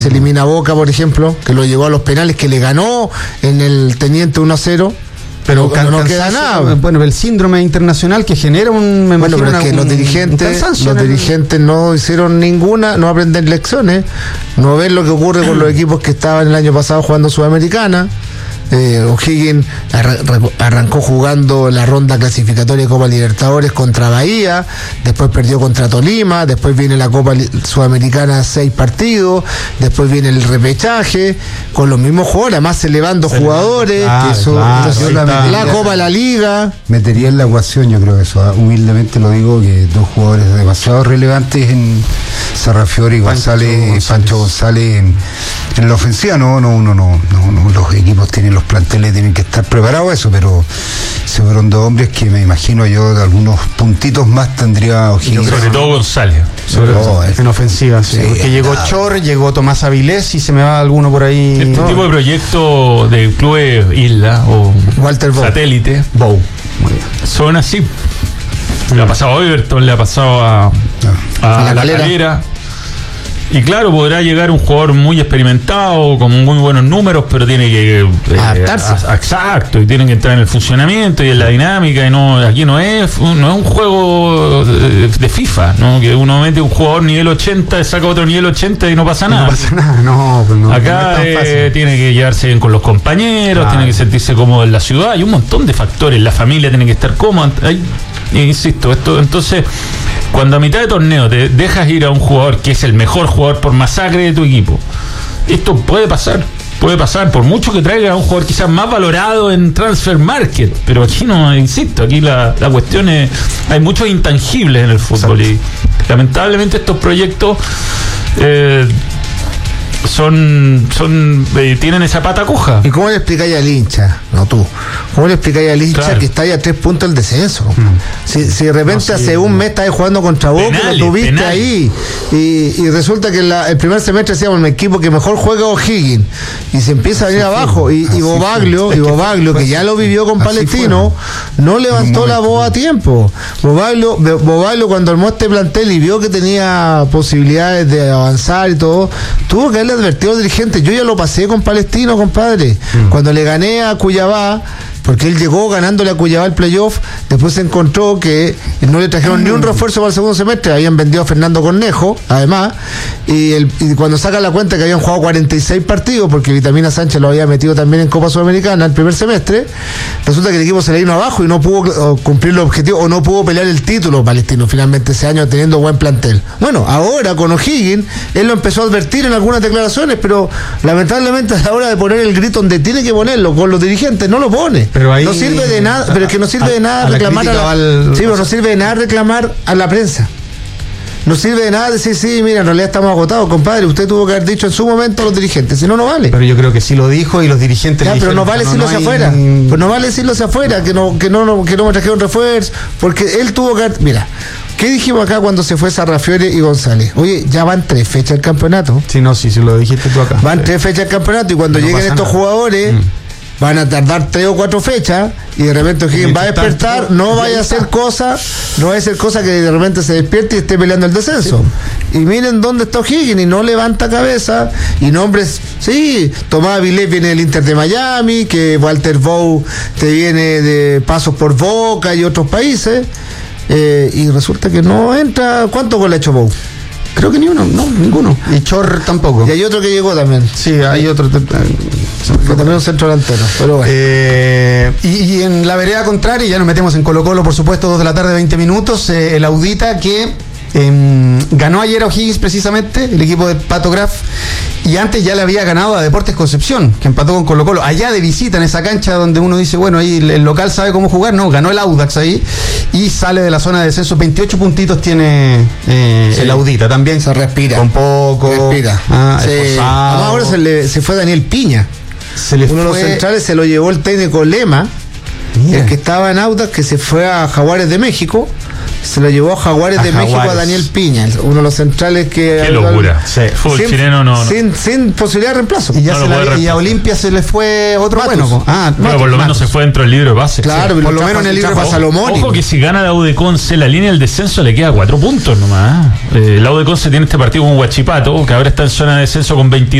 Se elimina a Boca, por ejemplo, que lo llevó a los penales, que le ganó en el Teniente 1-0. Pero no queda nada. Bueno, el síndrome internacional que genera un... Bueno, pero es que los dirigentes no hicieron ninguna, no aprenden lecciones, no ven lo que ocurre con los equipos que estaban el año pasado jugando Sudamericana. O'Higgins arrancó jugando la ronda clasificatoria de Copa Libertadores contra Bahía, después perdió contra Tolima, después viene la Copa Sudamericana 6 partidos, después viene el repechaje con los mismos jugadores, además elevando jugadores, la Copa de la Liga. Metería en la ecuación, yo creo que eso, humildemente lo digo, que dos jugadores demasiado relevantes en Sarrafiori y Pancho González en la ofensiva. No, los equipos tienen los planteles, tienen que estar preparados a eso, pero se fueron dos hombres que me imagino yo de algunos puntitos más tendría O'Higgins. Sobre todo González. En ofensiva, sí. Porque llegó Chor, llegó Tomás Avilés y se me va alguno por ahí. Este tipo de proyecto de clubes Isla o Walter Satélite son así. Le ha pasado a Everton, le ha pasado a la Calera. Y claro, podrá llegar un jugador muy experimentado, con muy buenos números, pero tiene que adaptarse. Exacto, y tienen que entrar en el funcionamiento y en la dinámica. Y aquí no es un juego de FIFA, ¿no? Que uno mete un jugador nivel 80, saca otro nivel 80 y no pasa nada. No pasa nada, Acá tiene que llevarse bien con los compañeros, tiene que sentirse cómodo en la ciudad. Hay un montón de factores. La familia tiene que estar cómoda. Insisto, entonces, cuando a mitad de torneo te dejas ir a un jugador que es el mejor jugador por masacre de tu equipo, esto puede pasar, por mucho que traiga a un jugador quizás más valorado en Transfer Market, pero aquí no, insisto, aquí la cuestión es, hay muchos intangibles en el fútbol. Exacto. Y lamentablemente estos proyectos tienen esa pata coja. ¿Y cómo le explicáis al hincha? No tú. ¿Cómo le explicáis al hincha que está ahí a 3 puntos del descenso? Si de repente hace un mes estabas jugando contra Boca, lo tuviste ahí, y resulta que el primer semestre decíamos el equipo que mejor juega O'Higgins, y se empieza a venir abajo, y Bobaglio, que ya lo vivió con Palestino, no levantó la voz a tiempo. Bobaglio cuando armó este plantel y vio que tenía posibilidades de avanzar y todo, tuvo que haberle advertido al dirigente. Yo ya lo pasé con Palestino, compadre. Cuando le gané a Cuyabá, porque él llegó ganándole a Cuyabá el playoff, después se encontró que no le trajeron ni un refuerzo para el segundo semestre, habían vendido a Fernando Cornejo, además, y cuando saca la cuenta que habían jugado 46 partidos, porque Vitamina Sánchez lo había metido también en Copa Sudamericana el primer semestre, resulta que el equipo se le vino abajo y no pudo cumplir los objetivos, o no pudo pelear el título Palestino finalmente ese año teniendo buen plantel. Bueno, ahora con O'Higgins, él lo empezó a advertir en algunas declaraciones, pero lamentablemente a la hora de poner el grito donde tiene que ponerlo, con los dirigentes, no lo pone. Pero ahí, no sirve de nada, pero es que no sirve de nada reclamar no sirve de nada reclamar a la prensa. No sirve de nada decir, sí, mira, en realidad estamos agotados, compadre. Usted tuvo que haber dicho en su momento a los dirigentes, si no, no vale. Pero yo creo que sí lo dijo y los dirigentes. Ya, pero no vale decirlo hacia afuera. Pues no vale decirlo hacia afuera, que no me trajeron refuerzo, porque él tuvo que haber. Mira, ¿qué dijimos acá cuando se fue Sarrafiori y González? Oye, ya van 3 fechas del campeonato. Sí, lo dijiste tú acá. Van 3 fechas del campeonato y cuando lleguen estos jugadores. Van a tardar 3 o 4 fechas y de repente O'Higgins va a despertar, no vaya a ser cosa que de repente se despierte y esté peleando el descenso. Sí. Y miren dónde está O'Higgins y no levanta cabeza, y nombres, sí, Tomás Avilés viene del Inter de Miami, que Walter Bow te viene de pasos por Boca y otros países, y resulta que no entra. ¿Cuántos goles ha hecho Bow? Creo que ni uno, no, ninguno. Y Chor tampoco. Y hay otro que llegó también. Sí, hay otro. También un centro delantero, pero bueno. Y en la vereda contraria, ya nos metemos en Colo-Colo, por supuesto, 2 de la tarde, 20 minutos. El Audita que ganó ayer a O'Higgins precisamente, el equipo de Pato Graf, y antes ya le había ganado a Deportes Concepción, que empató con Colo-Colo, allá de visita en esa cancha donde uno dice, bueno, ahí el local sabe cómo jugar, no, ganó el Audax ahí y sale de la zona de descenso. 28 puntitos tiene el Audita, también se respira. Con poco. Respira. Ahora se fue Daniel Piña. Uno de los centrales se lo llevó el técnico Lema. Mira. El que estaba en Audax, que se fue a Jaguares de México. se lo llevó a Jaguares de México a Daniel Piña, uno de los centrales que... Qué locura. Sí. Fútbol chileno no. Sin posibilidad de reemplazo. Y a Olimpia se le fue otro Matos. bueno. Pero por lo menos se fue dentro del libro de pase. Claro, por lo menos en el libro de pase. Salomón. Ojo que si gana la U de Conce, la línea del descenso le queda 4 puntos nomás. La U de Conce tiene este partido con Huachipato, que ahora está en zona de descenso con 22.